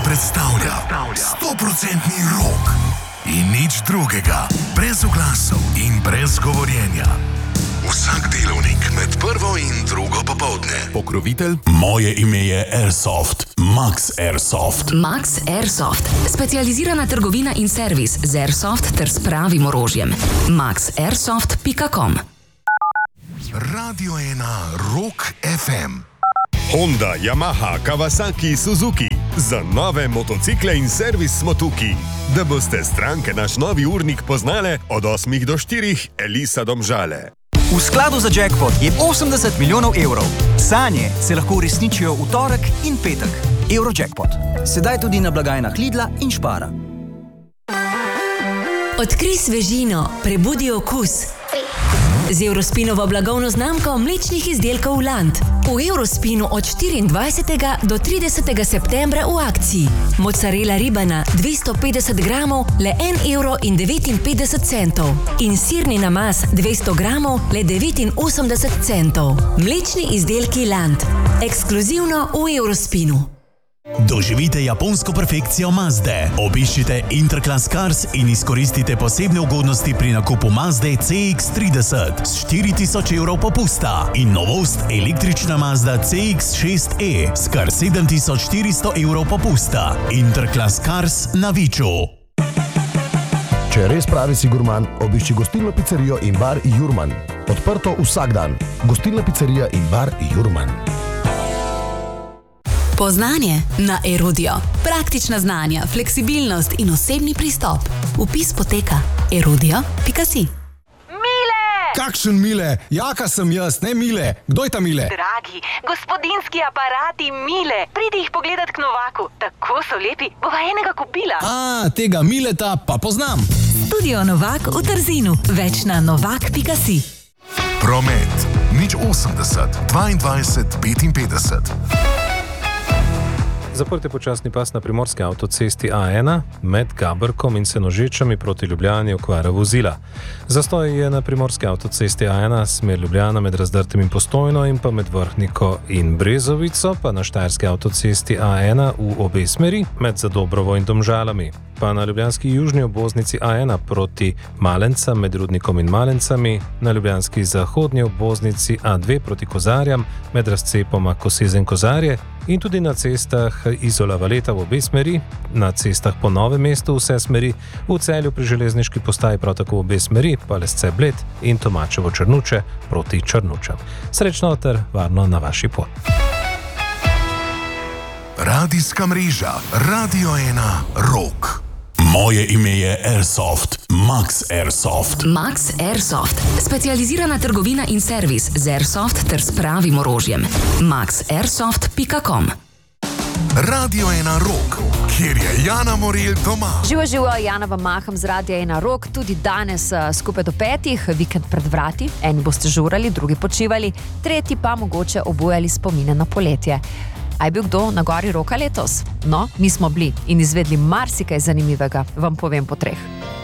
predstavlja 100% rock in nič drugega, brez oglasov in brez govorjenja. Vsak delovnik med prvo in drugo popoldne. Pokrovitelj? Moje ime je Airsoft. Max Airsoft. Max Airsoft. Specializirana trgovina in servis z Airsoft ter s pravim orožjem. maxairsoft.com. Radio 1 Rock FM. Honda, Yamaha, Kawasaki, Suzuki. Za nove motocikle in servis smo tukaj. Da boste stranke naš novi urnik poznale od 8 do 4, Elisa Domžale. V skladu za jackpot je 80 milijonov evrov. Sanje se lahko uresničijo v torek in petek. Eurojackpot. Sedaj tudi na blagajnah Lidla in Spara. Odkrij svežino, prebudi okus. Z Eurospinovo blagovno znamko mlečnih izdelkov Land. V Eurospinu od 24. do 30. septembra v akciji. Mozzarella ribana 250 gramov le 1,59 €. In sirni namaz 200 gramov le 89 centov. Mlečni izdelki Land. Ekskluzivno v Eurospinu. Doživite japonsko perfekcijo Mazde. Obiščite Interclass Cars in izkoristite posebne ugodnosti pri nakupu Mazde CX-30 s 4.000 € popusta in novost električna Mazda CX-6e s kar 7.400 € popusta. Interclass Cars na Viču. Če res pravi si gurman, obišči gostilno pizzerijo in bar Jurman. Odprto vsak dan. Gostilna pizzerija in bar Jurman. Poznanje na Erudio. Praktična znanja, fleksibilnost in osebni pristop. Vpis poteka erudio.si. Mile! Kakšen Mile? Jaka sem jaz, ne Mile. Kdo je ta Mile? Dragi, gospodinski aparati Mile. Pridi jih pogledat k Novaku. Tako so lepi, bova enega kupila. Tega Mileta pa poznam. Studio Novak v Trzinu. Več na novak.si. Promet. 080 22 55. Zaprt je počasni pas na primorski avtocesti A1 med Gabrkom in Senožečami proti Ljubljani okvara vozila. Zastoj je na primorski avtocesti A1 smer Ljubljana med Razdrtem in Postojno in pa med Vrhniko in Brezovico, pa na štajerski avtocesti A1 v obe smeri med Zadobrovo in Domžalami. Pa na ljubljanski južni obvoznici A1 proti Malencam med Rudnikom in Malencami, na ljubljanski zahodnji obvoznici A2 proti Kozarjam med razcepoma Kosezen-Kozarje in tudi na cestah Izola Valeta v obe smeri, na cestah po Novem mestu vse smeri, v Celju pri železniški postaji prav tako v obe smeri, Palesce Bled in Tomačevo Črnuče proti Črnučam. Srečno ter varno na vaši pot. Radijska mreža Radio 1 Rock. Moje ime je Airsoft. Max Airsoft. Max Airsoft. Specializirana trgovina in servis z Airsoft ter s pravim orožjem. maxairsoft.com. Radio 1 Rock, kjer je Jana Morel doma. Živo, Jana vam maham z Radio 1 Rock, tudi danes skupaj do 5, vikend pred vrati. Eni boste žurali, drugi počivali, tretji pa mogoče obujali spomine na poletje. A je bil kdo na gori roka letos? No, mi smo bili in izvedli marsikaj zanimivega, vam povem po 3.